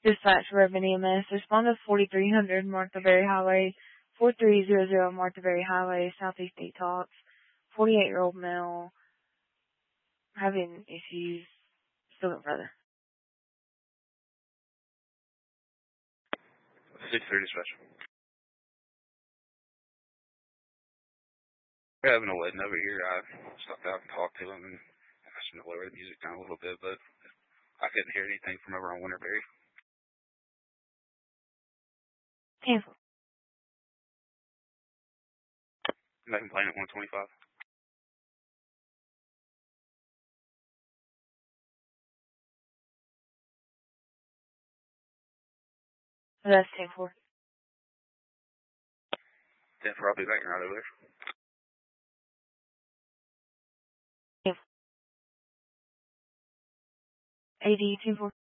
Dispatch Urban EMS. Respond to 4300 Martha Berry Highway, 4300 Martha Berry Highway, Southeast Detox. 48-year-old male having issues. Still going further. 630 special. We're having a wedding over here. I stopped out and talked to him and asked him to lower the music down a little bit, but I couldn't hear anything from over on Winterberry. Cancel. I can play at 125. That's 10-4. 10-4, I'll be back right over there. AD 10-4.